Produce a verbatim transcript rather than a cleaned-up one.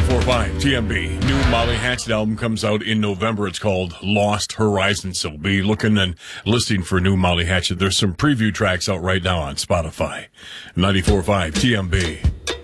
ninety-four point five T M B. New Molly Hatchet album comes out in November. It's called Lost Horizons. So be looking and listening for new Molly Hatchet. There's some preview tracks out right now on Spotify. ninety-four point five T M B.